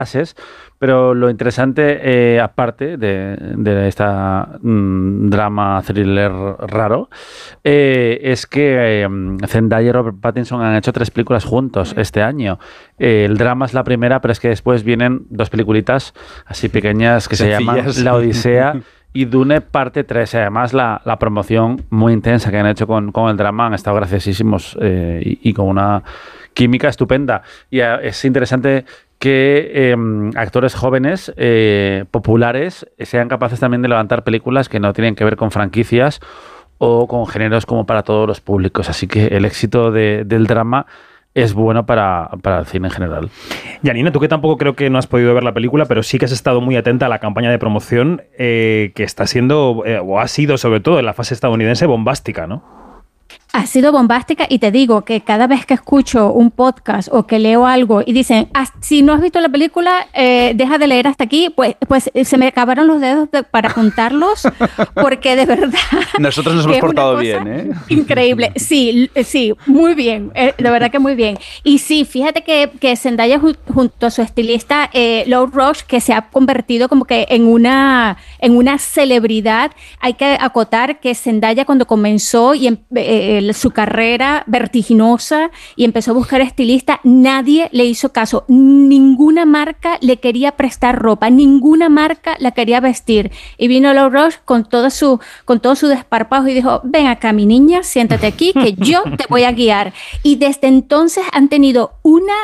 fases, pero lo interesante, aparte de esta drama thriller raro, es que Zendaya y Robert Pattinson han hecho 3 películas juntos este año. El drama es la primera, pero es que después vienen 2 peliculitas así pequeñas que se llaman La Odisea y Dune parte 3. Además, la promoción muy intensa que han hecho con el drama, han estado graciosísimos y con una química estupenda. Y es interesante que actores jóvenes, populares, sean capaces también de levantar películas que no tienen que ver con franquicias o con géneros como para todos los públicos. Así que el éxito del drama es bueno para el cine en general. Janina, tú que tampoco creo que no has podido ver la película, pero sí que has estado muy atenta a la campaña de promoción que está siendo, o ha sido sobre todo en la fase estadounidense, bombástica, ¿no? Ha sido bombástica y te digo que cada vez que escucho un podcast o que leo algo y dicen, si no has visto la película, deja de leer hasta aquí, pues se me acabaron los dedos para apuntarlos, porque de verdad... Nosotros nos hemos portado bien, ¿eh? Increíble, sí, muy bien, de verdad que muy bien. Y sí, fíjate que Zendaya junto a su estilista Lou Roche, que se ha convertido como que en una celebridad. Hay que acotar que Zendaya cuando comenzó y su carrera vertiginosa y empezó a buscar estilista, nadie le hizo caso, ninguna marca le quería prestar ropa, ninguna marca la quería vestir, y vino Lou Roche con todo su desparpajo y dijo, ven acá mi niña, siéntate aquí que yo te voy a guiar. Y desde entonces han tenido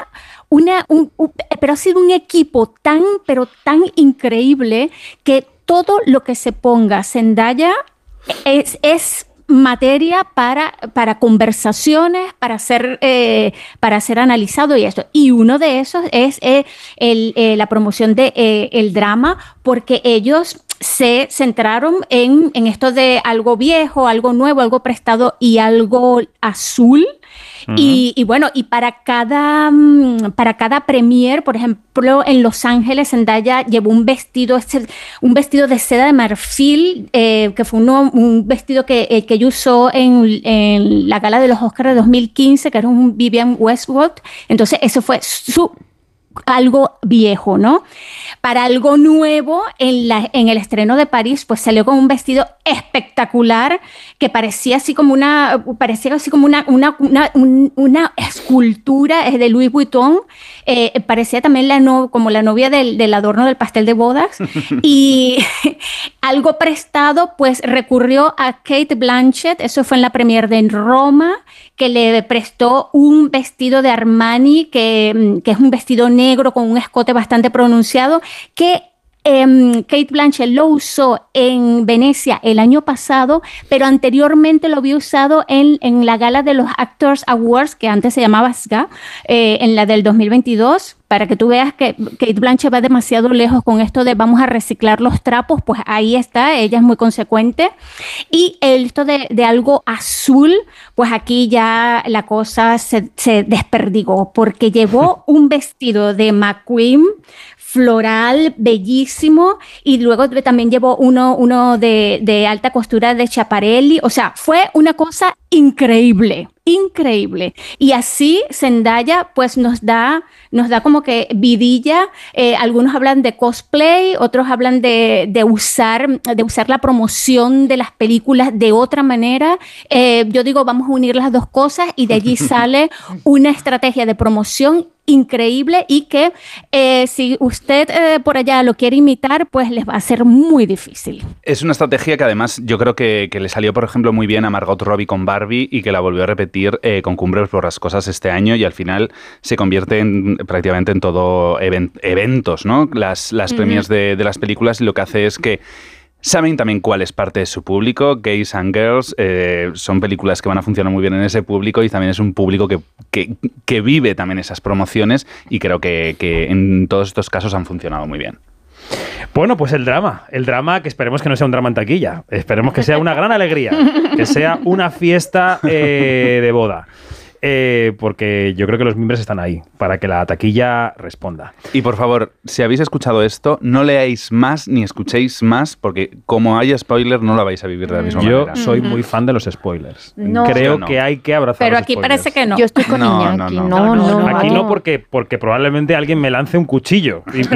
pero ha sido un equipo tan increíble que todo lo que se ponga Zendaya es materia para conversaciones, para ser analizado y esto. Y uno de esos es la promoción de el drama, porque ellos se centraron en esto de algo viejo, algo nuevo, algo prestado y algo azul. Y bueno, y para cada premier, por ejemplo, en Los Ángeles, Zendaya llevó un vestido de seda de marfil, que fue un vestido que ella usó en la gala de los Oscars de 2015, que era un Vivienne Westwood. Entonces, eso fue algo viejo, ¿no? Para algo nuevo, en el estreno de París, pues salió con un vestido espectacular que parecía así como una escultura de Louis Vuitton. Parecía también como la novia del adorno del pastel de bodas. Y algo prestado, pues recurrió a Cate Blanchett, eso fue en la premiere de Roma, que le prestó un vestido de Armani, que es un vestido negro con un escote bastante pronunciado, que Cate Blanchett lo usó en Venecia el año pasado, pero anteriormente lo había usado en la gala de los Actors Awards, que antes se llamaba SGA, en la del 2022. Para que tú veas que Cate Blanchett va demasiado lejos con esto de vamos a reciclar los trapos, pues ahí está, ella es muy consecuente. Y esto de algo azul, pues aquí ya la cosa se desperdigó, porque llevó un vestido de McQueen floral, bellísimo, y luego también llevó uno de alta costura de Schiaparelli. O sea, fue una cosa increíble. Y así Zendaya pues nos da como que vidilla. Algunos hablan de cosplay, otros hablan de usar la promoción de las películas de otra manera. Yo digo, vamos a unir las dos cosas, y de allí sale una estrategia de promoción increíble, y que si usted por allá lo quiere imitar, pues les va a ser muy difícil. Es una estrategia que además yo creo que le salió, por ejemplo, muy bien a Margot Robbie con Barbie, y que la volvió a repetir con Cumbres Borrascosas este año, y al final se convierte prácticamente en todo eventos, ¿no? Las premiers de las películas, y lo que hace es que saben también cuál es parte de su público. Gays and Girls son películas que van a funcionar muy bien en ese público, y también es un público que vive también esas promociones, y creo que en todos estos casos han funcionado muy bien. Bueno, pues el drama que esperemos que no sea un drama en taquilla, esperemos que sea una gran alegría, que sea una fiesta de boda. porque yo creo que los mimbres están ahí, para que la taquilla responda. Y por favor, si habéis escuchado esto, no leáis más ni escuchéis más, porque como haya spoiler, no lo vais a vivir de la misma manera. Yo soy muy fan de los spoilers. No. Creo No. que hay que abrazar Pero los aquí spoilers. parece que no. Yo estoy con No, Iñaki. no, No. Aquí no, porque probablemente alguien me lance un cuchillo.